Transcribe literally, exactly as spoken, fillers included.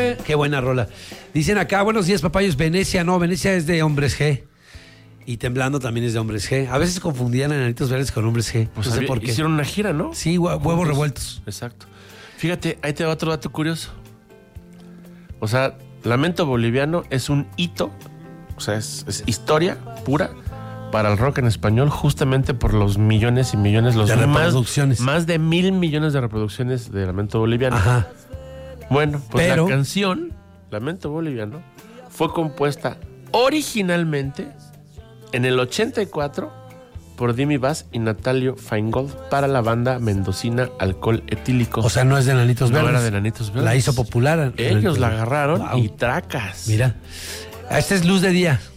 fue. Qué buena rola. Dicen acá, buenos días, papayos. Venecia, no, Venecia es de Hombres G. Y Temblando también es de Hombres G. A veces confundían a Enanitos Verdes con Hombres G. Pues no sé había, por qué. Hicieron una gira, ¿no? Sí, hue- huevos Juntos. revueltos. Exacto. Fíjate, ahí te va otro dato curioso. O sea, Lamento Boliviano es un hito, o sea, es, es historia pura para el rock en español, justamente por los millones y millones, los De más, reproducciones. más de mil millones de reproducciones de Lamento Boliviano. Ajá. Bueno, pues Pero- la canción Lamento Boliviano fue compuesta originalmente en el ochenta y cuatro por Dimi Bass y Natalio Feingold para la banda mendocina Alcohol Etílico. O sea, no es de Enanitos no Verdes. era de Enanitos Verdes. La hizo popular. Ellos la agarraron Wow. y tracas. Mira. Esta es Luz de Día.